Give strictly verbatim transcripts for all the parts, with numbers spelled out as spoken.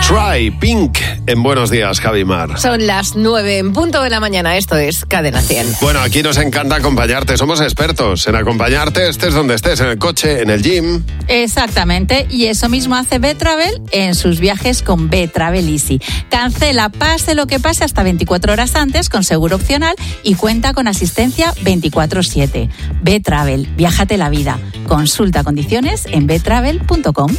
Try, Pink, en Buenos Días, Javi Mar. Son las nueve en punto de la mañana, esto es Cadena cien. Bueno, aquí nos encanta acompañarte, somos expertos en acompañarte, estés donde estés, en el coche, en el gym. Exactamente, y eso mismo hace B-Travel en sus viajes con B-Travel Easy. Cancela, pase lo que pase, hasta veinticuatro horas antes con seguro opcional y cuenta con asistencia veinticuatro siete. B-Travel, viájate la vida. Consulta condiciones en b travel punto com.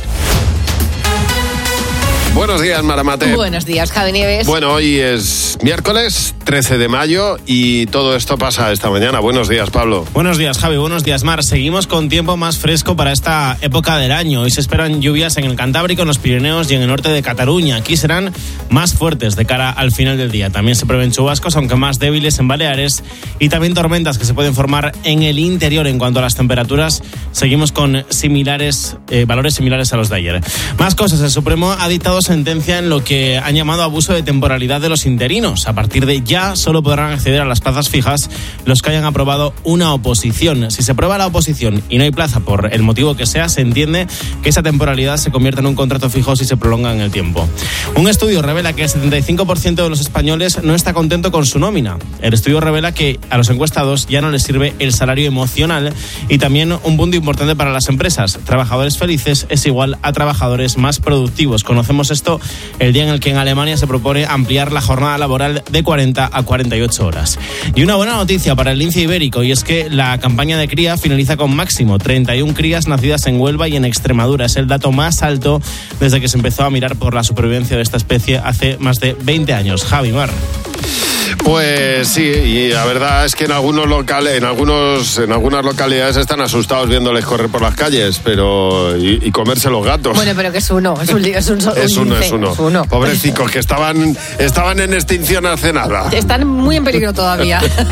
Buenos días, Maramate. Buenos días, Javi Nieves. Bueno, hoy es miércoles trece de mayo y todo esto pasa esta mañana. Buenos días, Pablo. Buenos días, Javi. Buenos días, Mar. Seguimos con tiempo más fresco para esta época del año. Hoy se esperan lluvias en el Cantábrico, en los Pirineos y en el norte de Cataluña. Aquí serán más fuertes de cara al final del día. También se prevén chubascos, aunque más débiles en Baleares, y también tormentas que se pueden formar en el interior. En cuanto a las temperaturas, seguimos con similares eh, valores similares a los de ayer. Más cosas. El Supremo ha dictado sentencia en lo que han llamado abuso de temporalidad de los interinos. A partir de ya solo podrán acceder a las plazas fijas los que hayan aprobado una oposición. Si se aprueba la oposición y no hay plaza por el motivo que sea, se entiende que esa temporalidad se convierte en un contrato fijo si se prolonga en el tiempo. Un estudio revela que el setenta y cinco por ciento de los españoles no está contento con su nómina. El estudio revela que a los encuestados ya no les sirve el salario emocional y también un punto importante para las empresas. Trabajadores felices es igual a trabajadores más productivos. Conocemos esto el día en el que en Alemania se propone ampliar la jornada laboral de cuarenta a cuarenta y ocho horas. Y una buena noticia para el lince ibérico, y es que la campaña de cría finaliza con máximo. treinta y una crías nacidas en Huelva y en Extremadura. Es el dato más alto desde que se empezó a mirar por la supervivencia de esta especie hace más de veinte años. Javi Mar. Pues sí, y la verdad es que en algunos locales, en algunos, en algunas localidades están asustados viéndoles correr por las calles, pero y, y comerse los gatos. Bueno, pero que es uno, es un es un, un es uno, lince, es uno, es uno. Pobrecicos que estaban estaban en extinción hace nada. Están muy en peligro todavía.